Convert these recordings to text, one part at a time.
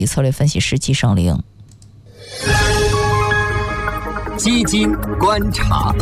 策略分析师季胜玲。 基金观察。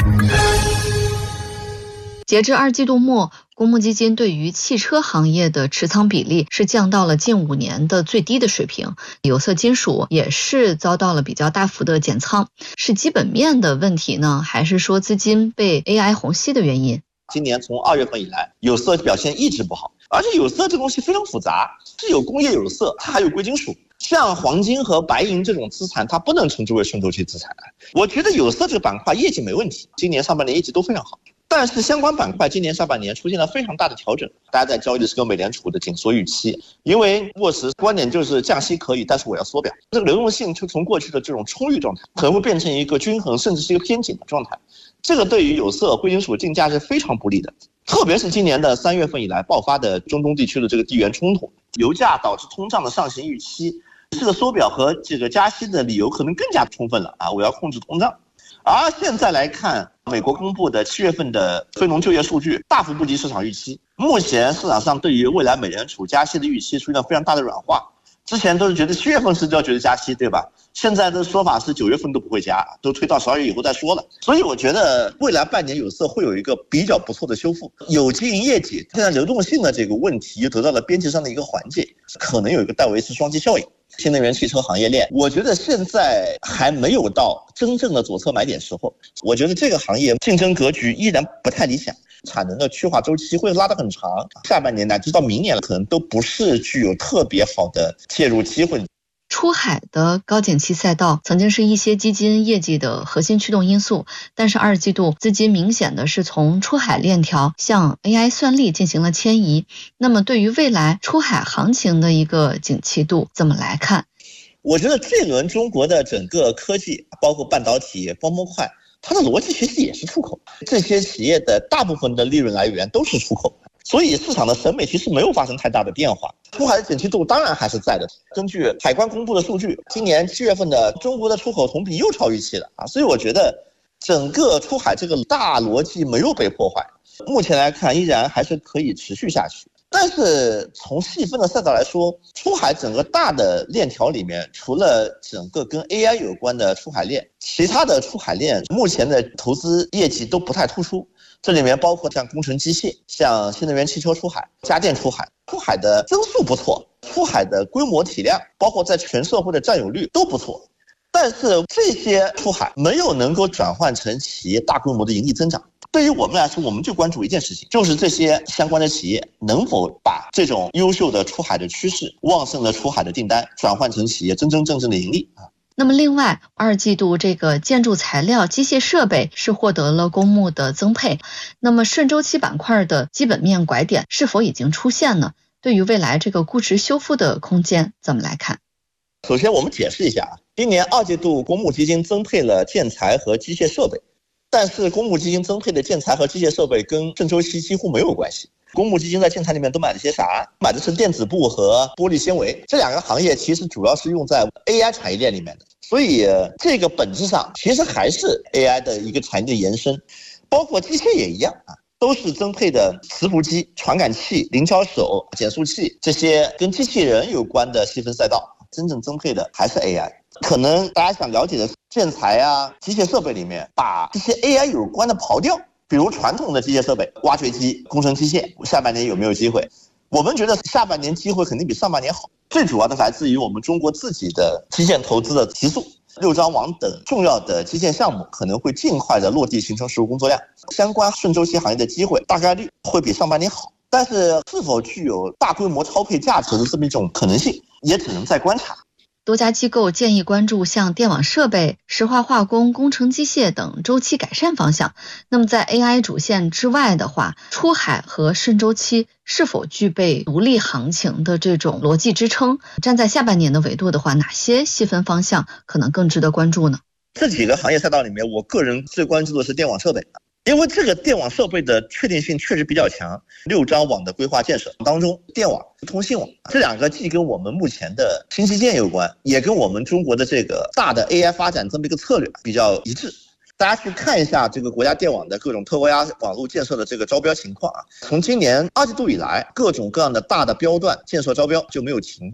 截至2季度末，公募基金对于汽车行业的持仓比例是降到了近5年的最低的水平，有色金属也是遭到了比较大幅的减仓，是基本面的问题呢，还是说资金被 AI 虹吸的原因？ 今年从2月份以来，有色表现一直不好，而且有色这东西非常复杂，是有工业有色，还有贵金属。像黄金和白银这种资产，它不能称之为顺周期资产。我觉得有色这个板块业绩没问题，今年上半年业绩都非常好。但是相关板块今年上半年出现了非常大的调整，大家在交易的是个美联储的紧缩预期，因为沃什观点就是降息可以，但是我要缩表，这个流动性就从过去的这种充裕状态可能会变成一个均衡，甚至是一个偏紧的状态，这个对于有色贵金属竞价是非常不利的。特别是今年的3月份以来爆发的中东地区的这个地缘冲突，油价导致通胀的上行预期，这个缩表和这个加息的理由可能更加充分了啊！我要控制通胀。而现在来看，美国公布的7月份的非农就业数据大幅不及市场预期。目前市场上对于未来美联储加息的预期出现了非常大的软化。之前都是觉得7月份是就要觉得加息，对吧？现在的说法是9月份都不会加，都推到12月以后再说了。所以我觉得未来半年有色会有一个比较不错的修复。有机营业体现在流动性的这个问题又得到了边际上的一个缓解，可能有一个戴维斯双击效应。新能源汽车行业链，我觉得现在还没有到真正的左侧买点时候。我觉得这个行业竞争格局依然不太理想，产能的去化周期会拉得很长，下半年乃至到明年可能都不是具有特别好的介入机会。 出海的高景气赛道曾经是一些基金业绩的核心驱动因素，但是2季度资金明显的是从出海链条向 AI 算力进行了迁移。那么对于未来出海行情的一个景气度怎么来看？ 我觉得这轮中国的整个科技，包括半导体、光模块，它的逻辑其实也是出口，这些企业的大部分的利润来源都是出口。所以市场的审美其实没有发生太大的变化，出海的景气度当然还是在的。根据海关公布的数据，今年7月份的中国的出口同比又超预期了啊！所以我觉得整个出海这个大逻辑没有被破坏，目前来看依然还是可以持续下去。但是从细分的赛道来说，出海整个大的链条里面，除了整个跟 AI 有关的出海链，其他的出海链目前的投资业绩都不太突出。这里面包括像工程机械、像新能源汽车出海、家电出海，出海的增速不错，出海的规模体量，包括在全社会的占有率都不错。但是这些出海没有能够转换成企业大规模的盈利增长。对于我们来说，我们就关注一件事情，就是这些相关的企业能否把这种优秀的出海的趋势、旺盛的出海的订单转换成企业真真正正的盈利。 那么另外2季度这个建筑材料、机械设备是获得了公募的增配，那么顺周期板块的基本面拐点是否已经出现呢？对于未来这个估值修复的空间怎么来看？ 首先我们解释一下，今年2季度公募基金增配了建材和机械设备，但是公募基金增配的建材和机械设备跟顺周期几乎没有关系。公募基金在建材里面都买了些啥？买的是电子布和玻璃纤维，这两个行业其实主要是用在 AI 产业链里面的，所以这个本质上其实还是 AI 的一个产业的延伸，包括机械也一样啊，都是增配的磁浮机、传感器、零敲手、减速器这些跟机器人有关的细分赛道，真正增配的还是 AI。可能大家想了解的建材啊、机械设备里面，把这些 AI 有关的刨掉。比如传统的机械设备，挖掘机、工程机械，下半年有没有机会？我们觉得下半年机会肯定比上半年好，最主要的来自于我们中国自己的基建投资的提速，6张网等重要的基建项目可能会尽快的落地形成实务工作量，相关顺周期行业的机会大概率会比上半年好，但是是否具有大规模超配价值的这么一种可能性，也只能再观察。 多家机构建议关注像电网设备、石化化工、工程机械等周期改善方向。那么在 AI 主线之外的话，出海和顺周期是否具备独立行情的这种逻辑支撑？站在下半年的维度的话，哪些细分方向可能更值得关注呢？ 这几个行业赛道里面，我个人最关注的是电网设备。因为这个电网设备的确定性确实比较强，6张网的规划建设当中，电网、通信网这两个既跟我们目前的新基建有关，也跟我们中国的这个大的 AI 发展这么一个策略比较一致。大家去看一下这个国家电网的各种特高压网络建设的这个招标情况啊，从今年2季度以来，各种各样的大的标段建设招标就没有停过。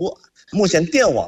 目前电网